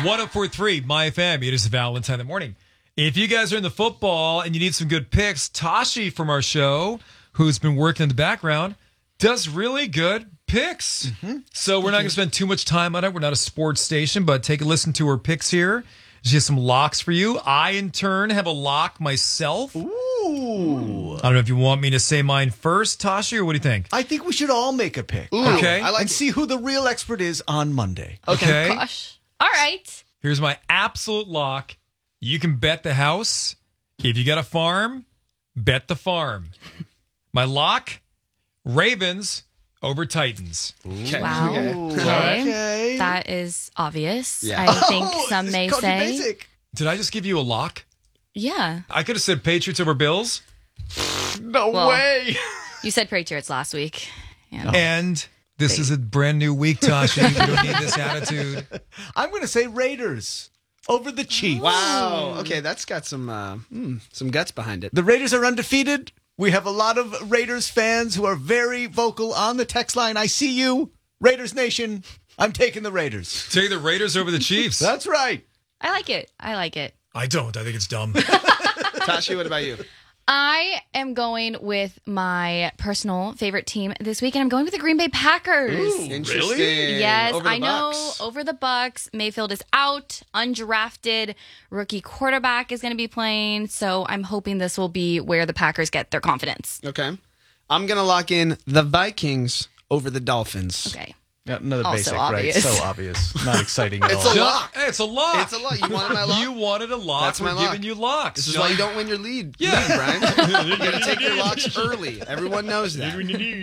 104.3 My FM. It is Valentine in the morning. If you guys are in the football and you need some good picks, Tashi from our show, who's been working in the background, does really good picks. So we're not going to spend too much time on it. We're not a sports station, but take a listen to her picks here. She has some locks for you. I, in turn, have a lock myself. Ooh. I don't know if you want me to say mine first, Tashi, or what do you think? I think we should all make a pick. Ooh, Okay. I like And see who the real expert is on Monday. Okay. Gosh. All right. Here's my absolute lock. You can bet the house. If you got a farm, bet the farm. My lock, Ravens over Titans. Okay. Wow. Okay. Okay. That is obvious. Yeah. I think some may Called you say. basic. Did I just give you a lock? Yeah. I could have said Patriots over Bills. No Well- way. You said Patriots last week. Yeah. And this is a brand new week, Tashi. You don't need this attitude. I'm going to say Raiders over the Chiefs. Wow. Okay, that's got some guts behind it. The Raiders are undefeated. We have a lot of Raiders fans who are very vocal on the text line. I see you, Raiders Nation. I'm taking the Raiders. Take the Raiders over the Chiefs. That's right. I like it. I like it. I don't. I think it's dumb. Tashi, what about you? I am going with my personal favorite team this week, and I'm going with the Green Bay Packers. Interesting. Yes, Over the I know. Bucks. Over the Bucks. Mayfield is out. Undrafted rookie quarterback is going to be playing. So I'm hoping this will be where the Packers get their confidence. Okay. I'm going to lock in the Vikings over the Dolphins. Okay. Yeah, another Also basic, obvious. right? So obvious. Not exciting at It's all. a John, lock. hey, it's a lock. It's a lock. You wanted my lock? You wanted a lock. That's my We're lock. giving you locks. This is John. why you don't win your lead. Yeah. Brian. You got to take your locks early. Everyone knows that.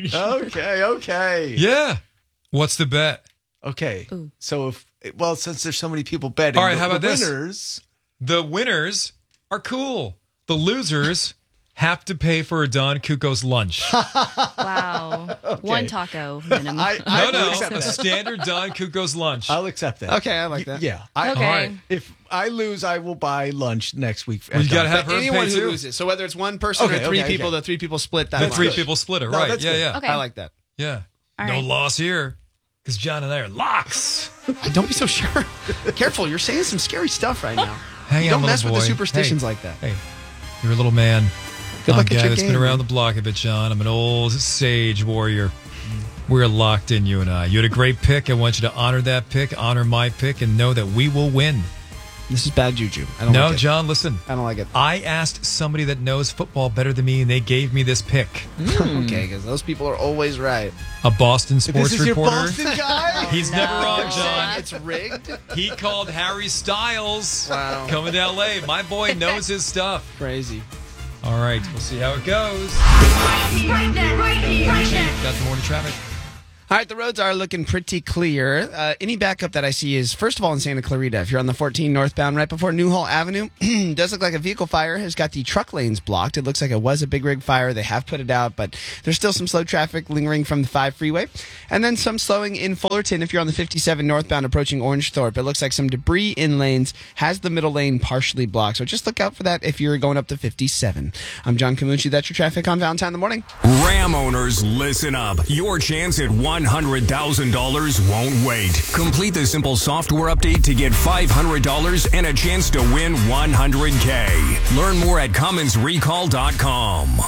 Okay. Yeah. What's the bet? Okay. Ooh. So since there's so many people betting, All right, how about the this? winners, The winners are cool. The losers have to pay for a Don Cuco's lunch. Wow. One taco minimum. I No, will accept a that. standard Don Cuco's lunch. I'll accept that. Okay, I like that. Yeah. Okay. All right. If I lose, I will buy lunch next week. Well, you at got to Don. have her Anyone pay who too. loses. So whether it's one person Okay, or three okay, people, okay. the three people split that The much. three people split it, No, right? that's Yeah, good. yeah, Okay. I like that. yeah. All No right. loss here, because John and I are locks. Don't be so sure. Careful, you're saying some scary stuff right now. Hang You on, don't mess little with the boy. superstitions Hey, like that. Hey, you're a little man. Good I'm luck a at guy your that's game. been around the block a bit, John. I'm an old sage warrior. We're locked in, you and I. You had a great pick. I want you to honor that pick, honor my pick, and know that we will win. This is bad juju. I don't No, like it. John, listen. I don't like it. I asked somebody that knows football better than me, and they gave me this pick. Okay, because those people are always right. A Boston sports This is your reporter. Boston guy? He's never wrong, John. It's rigged. He called Harry Styles Wow. coming to L.A. My boy knows his stuff. Crazy. All right, we'll see how it goes. Got the morning traffic. All right, the roads are looking pretty clear. Any backup that I see is, first of all, in Santa Clarita. If you're on the 14 northbound right before Newhall Avenue, does look like a vehicle fire has got the truck lanes blocked. It looks like it was a big rig fire. They have put it out, but there's still some slow traffic lingering from the 5 freeway. And then some slowing in Fullerton if you're on the 57 northbound approaching Orange Thorpe. It looks like some debris in lanes has the middle lane partially blocked. So just look out for that if you're going up to 57. I'm John Camucci. That's your traffic on Valentine in the Morning. Ram owners, listen up. Your chance at $100,000 won't wait. Complete the simple software update to get $500 and a chance to win $100K. Learn more at CummonsRecall.com.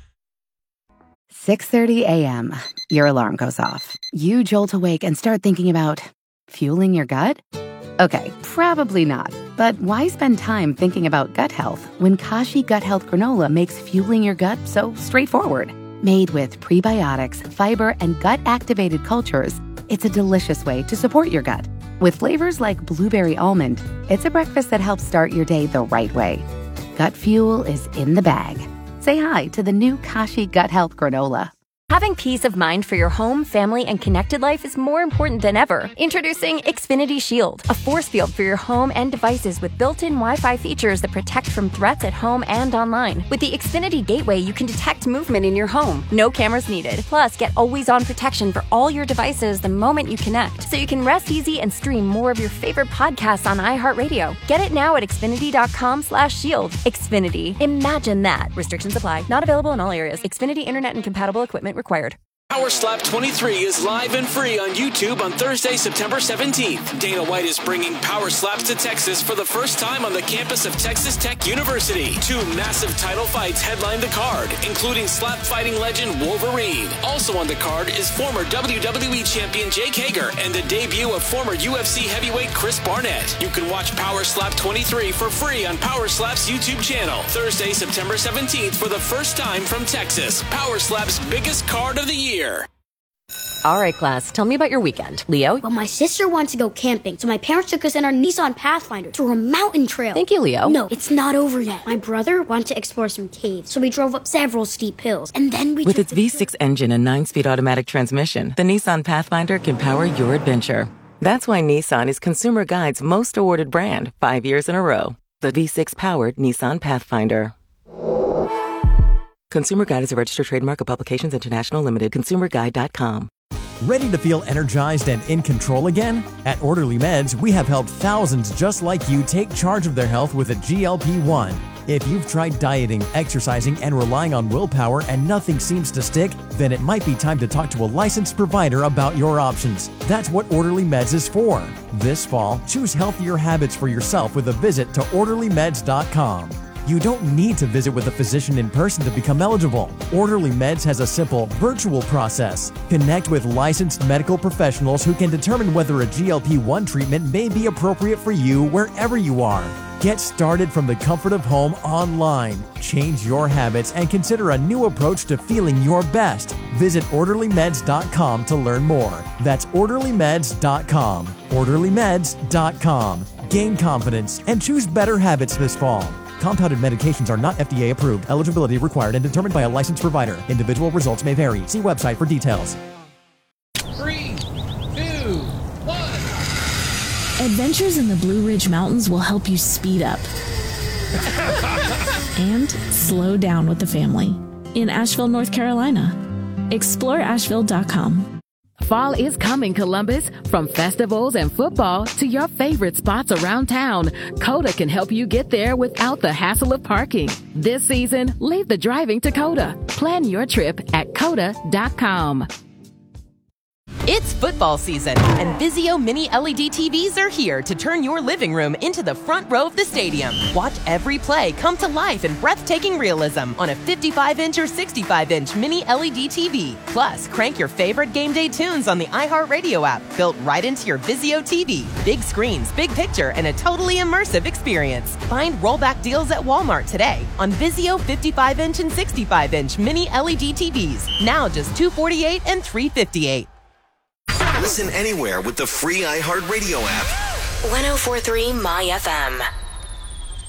6:30 a.m. Your alarm goes off. You jolt awake and start thinking about fueling your gut? Okay, probably not. But why spend time thinking about gut health when Kashi Gut Health Granola makes fueling your gut so straightforward? Made with prebiotics, fiber, and gut-activated cultures, it's a delicious way to support your gut. With flavors like blueberry almond, it's a breakfast that helps start your day the right way. Gut fuel is in the bag. Say hi to the new Kashi Gut Health Granola. Having peace of mind for your home, family, and connected life is more important than ever. Introducing Xfinity Shield, a force field for your home and devices with built-in Wi-Fi features that protect from threats at home and online. With the Xfinity Gateway, you can detect movement in your home. No cameras needed. Plus, get always-on protection for all your devices the moment you connect, so you can rest easy and stream more of your favorite podcasts on iHeartRadio. Get it now at Xfinity.com/shield. Xfinity. Imagine that. Restrictions apply. Not available in all areas. Xfinity Internet and compatible equipment required. Power Slap 23 is live and free on YouTube on Thursday, September 17th. Dana White is bringing Power Slaps to Texas for the first time on the campus of Texas Tech University. 2 massive title fights headline the card, including slap fighting legend Wolverine. Also on the card is former WWE champion Jake Hager and the debut of former UFC heavyweight Chris Barnett. You can watch Power Slap 23 for free on Power Slap's YouTube channel. Thursday, September 17th for the first time from Texas. Power Slap's biggest card of the year. All right, class, tell me about your weekend. Leo? Well, my sister wants to go camping, so my parents took us in our Nissan Pathfinder to a mountain trail. Thank you, Leo. No, it's not over yet. My brother wanted to explore some caves, so we drove up several steep hills, and then we With its V6 engine and 9-speed automatic transmission, the Nissan Pathfinder can power your adventure. That's why Nissan is Consumer Guide's most awarded brand 5 years in a row. The V6-powered Nissan Pathfinder. Consumer Guide is a registered trademark of Publications International Limited. ConsumerGuide.com. Ready to feel energized and in control again? At Orderly Meds, we have helped thousands just like you take charge of their health with a GLP-1. If you've tried dieting, exercising, and relying on willpower and nothing seems to stick, then it might be time to talk to a licensed provider about your options. That's what Orderly Meds is for. This fall, choose healthier habits for yourself with a visit to OrderlyMeds.com. You don't need to visit with a physician in person to become eligible. Orderly Meds has a simple, virtual process. Connect with licensed medical professionals who can determine whether a GLP-1 treatment may be appropriate for you wherever you are. Get started from the comfort of home online. Change your habits and consider a new approach to feeling your best. Visit OrderlyMeds.com to learn more. That's OrderlyMeds.com. OrderlyMeds.com. Gain confidence and choose better habits this fall. Compounded medications are not FDA approved. Eligibility required and determined by a licensed provider. Individual results may vary. See website for details. 3, 2, 1. Adventures in the Blue Ridge Mountains will help you speed up and slow down with the family in Asheville, North Carolina. ExploreAsheville.com. Fall is coming, Columbus. From festivals and football to your favorite spots around town, Coda can help you get there without the hassle of parking. This season, leave the driving to Coda. Plan your trip at Coda.com. It's football season, and Vizio Mini LED TVs are here to turn your living room into the front row of the stadium. Watch every play come to life in breathtaking realism on a 55-inch or 65-inch Mini LED TV. Plus, crank your favorite game day tunes on the iHeartRadio app, built right into your Vizio TV. Big screens, big picture, and a totally immersive experience. Find rollback deals at Walmart today on Vizio 55-inch and 65-inch Mini LED TVs. Now just $248 and $358. Listen anywhere with the free iHeartRadio app. 104.3 My FM.